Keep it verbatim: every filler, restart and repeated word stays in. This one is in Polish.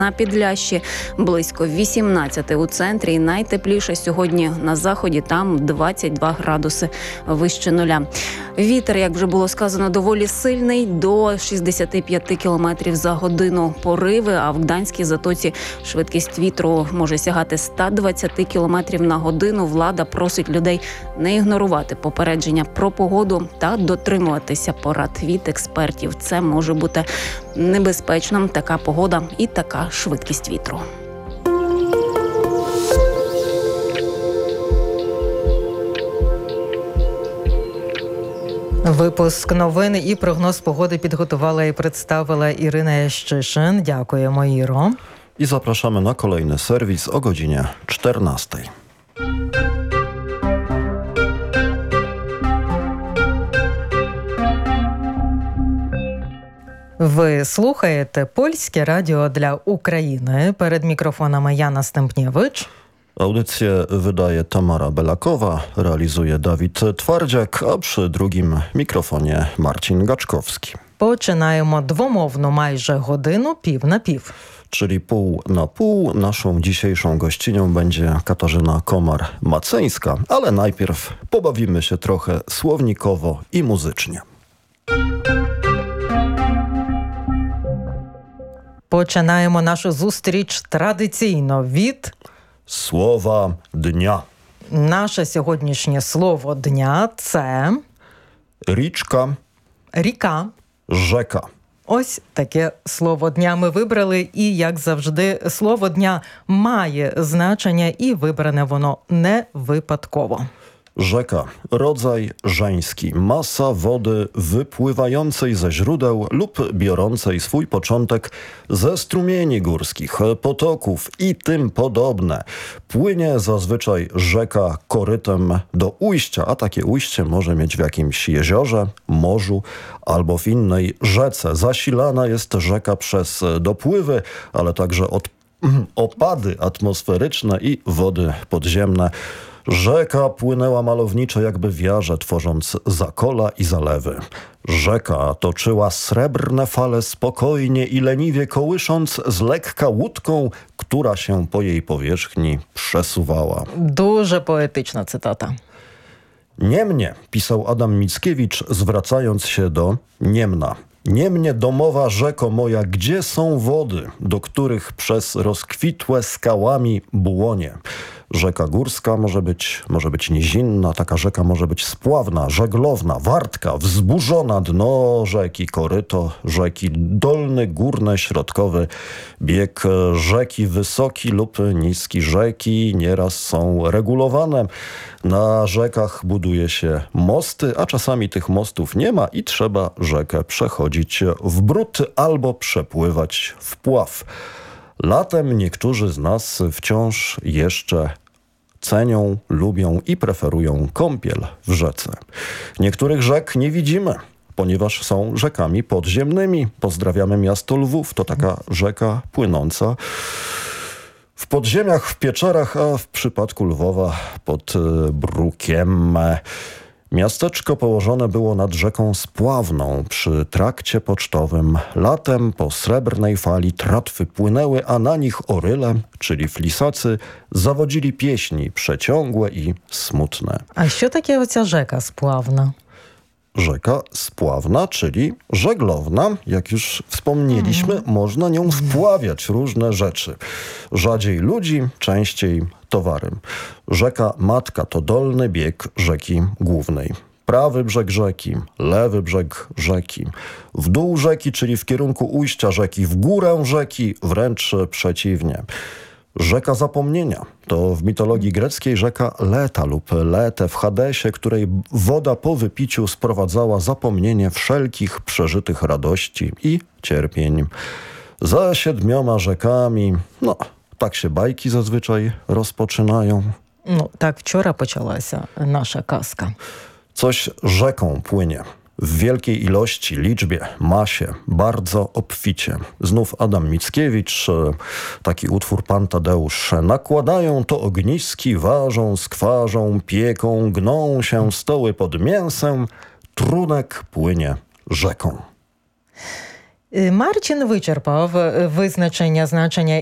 на Підлящі, близько вісімнадцяти у центрі. І найтепліше сьогодні на заході, там двадцять два градуси вище нуля. Вітер, як вже було сказано, доволі сильний, до шістдесят п'ять кілометрів за годину пориви, а в Гданській затоці швидкість вітру може сягати сто двадцять кілометрів на годину. Влада просить людей не ігнорувати попередження про погоду та дотримуватися порад від експертів. Це може бути небезпечно, така погода і така швидкість вітру. Випуск новин і прогноз погоди підготувала і представила Ірина Ящишин. Дякуємо, Іро. I zapraszamy na kolejny serwis o godzinie czternastej. Ви слухаєте Польське радіо для України. Перед мікрофонами Яна Стемпнєвич. Audycję wydaje Tamara Belakowa, realizuje Dawid Twardziak, a przy drugim mikrofonie Marcin Gaczkowski. Починаємо двомовну майже годину пів на пів. Czyli pół na pół. Naszą dzisiejszą gościnią będzie Katarzyna Komar-Maceńska, ale najpierw pobawimy się trochę słownikowo i muzycznie. Починаємо нашу зустріч традиційно від Słowa dnia. Наше сьогоднішнє слово дня – це Річка, ріка. rzeka. Ось таке слово дня ми вибрали, і, як завжди, слово дня має значення, і вибране воно не випадково. Rzeka, rodzaj żeński, masa wody wypływającej ze źródeł lub biorącej swój początek ze strumieni górskich, potoków i tym podobne. Płynie zazwyczaj rzeka korytem do ujścia, a takie ujście może mieć w jakimś jeziorze, morzu albo w innej rzece. Zasilana jest rzeka przez dopływy, ale także od opady atmosferyczne i wody podziemne. Rzeka płynęła malowniczo jakby w jarze, tworząc zakola i zalewy. Rzeka toczyła srebrne fale spokojnie i leniwie kołysząc z lekka łódką, która się po jej powierzchni przesuwała. Дуже поетична цитата. Niemnie, pisał Adam Mickiewicz, zwracając się do Niemna. Niemnie domowa rzeko moja, gdzie są wody, do których przez rozkwitłe skałami błonie. Rzeka górska może być, może być nizinna, taka rzeka może być spławna, żeglowna, wartka, wzburzona, dno rzeki, koryto rzeki, dolny, górny, środkowy bieg rzeki, wysoki lub niski. Rzeki nieraz są regulowane. Na rzekach buduje się mosty, a czasami tych mostów nie ma i trzeba rzekę przechodzić w bród albo przepływać w pław. Latem niektórzy z nas wciąż jeszcze cenią, lubią i preferują kąpiel w rzece. Niektórych rzek nie widzimy, ponieważ są rzekami podziemnymi. Pozdrawiamy miasto Lwów, to taka rzeka płynąca w podziemiach, w pieczarach, a w przypadku Lwowa pod brukiem. Miasteczko położone było nad rzeką Spławną przy trakcie pocztowym. Latem po srebrnej fali tratwy płynęły, a na nich oryle, czyli flisacy, zawodzili pieśni przeciągłe i smutne. А що таке оця rzeka Spławna? Rzeka spławna, czyli żeglowna. Jak już wspomnieliśmy, mhm. można nią spławiać różne rzeczy. Rzadziej ludzi, częściej towary. Rzeka Matka to dolny bieg rzeki głównej. Prawy brzeg rzeki, lewy brzeg rzeki. W dół rzeki, czyli w kierunku ujścia rzeki, w górę rzeki, wręcz przeciwnie. Rzeka zapomnienia to w mitologii greckiej rzeka Leta lub Lete w Hadesie, której woda po wypiciu sprowadzała zapomnienie wszelkich przeżytych radości i cierpień. Za siedmioma rzekami, no tak się bajki zazwyczaj rozpoczynają. Ну, так вчора почалася наша казка. Coś rzeką płynie. W wielkiej ilości, liczbie, masie, bardzo obficie. Znów Adam Mickiewicz, taki utwór Pan Tadeusz. Nakładają to ogniski, ważą, skwarzą, pieką, gną się stoły pod mięsem, trunek płynie rzeką. Марчин вичерпав визначення значення